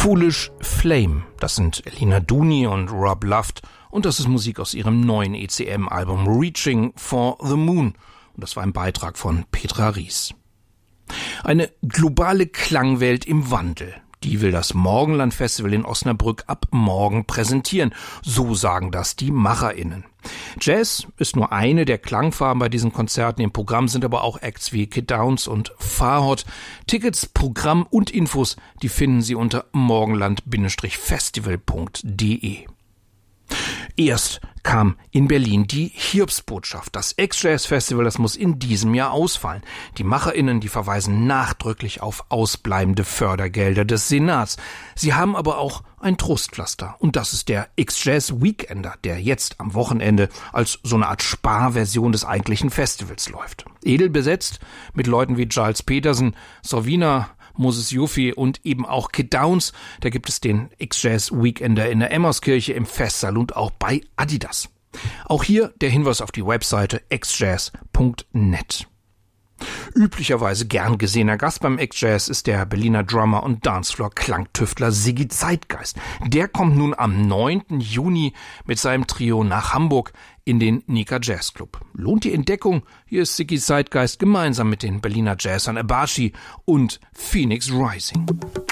Foolish Flame, das sind Elina Dooney und Rob Luft und das ist Musik aus ihrem neuen ECM-Album Reaching for the Moon und das war ein Beitrag von Petra Ries. Eine globale Klangwelt im Wandel. Die will das Morgenland Festival in Osnabrück ab morgen präsentieren. So sagen das die MacherInnen. Jazz ist nur eine der Klangfarben bei diesen Konzerten. Im Programm sind aber auch Acts wie Kid Downs und Farhot. Tickets, Programm und Infos, die finden Sie unter morgenland-festival.de. Erst kam in Berlin die Hiobsbotschaft. Das X-Jazz-Festival, das muss in diesem Jahr ausfallen. Die MacherInnen, die verweisen nachdrücklich auf ausbleibende Fördergelder des Senats. Sie haben aber auch ein Trostpflaster. Und das ist der X-Jazz-Weekender, der jetzt am Wochenende als so eine Art Sparversion des eigentlichen Festivals läuft. Edel besetzt mit Leuten wie Giles Peterson, Sorvina, Moses Yufi und eben auch Kid Downs. Da gibt es den X-Jazz-Weekender in der Emmerskirche im Festsaal und auch bei Adidas. Auch hier der Hinweis auf die Webseite xjazz.net. Üblicherweise gern gesehener Gast beim X-Jazz ist der Berliner Drummer und Dancefloor-Klangtüftler Siggi Zeitgeist. Der kommt nun am 9. Juni mit seinem Trio nach Hamburg in den Nika Jazz Club. Lohnt die Entdeckung? Hier ist Siggi Zeitgeist gemeinsam mit den Berliner Jazzern Abashi und Phoenix Rising.